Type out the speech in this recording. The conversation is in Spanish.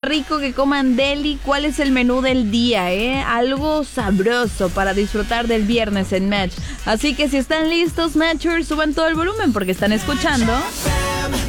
rico, que coman deli. ¿Cuál es el menú del día, Algo sabroso para disfrutar del viernes en Match. Así que si están listos, Matchers, suban todo el volumen porque están escuchando